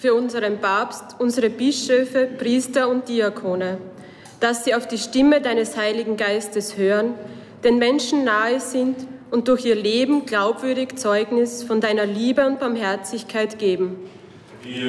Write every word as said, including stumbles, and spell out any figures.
für unseren Papst, unsere Bischöfe, Priester und Diakone, dass sie auf die Stimme deines Heiligen Geistes hören, den Menschen nahe sind und durch ihr Leben glaubwürdig Zeugnis von deiner Liebe und Barmherzigkeit geben. Wir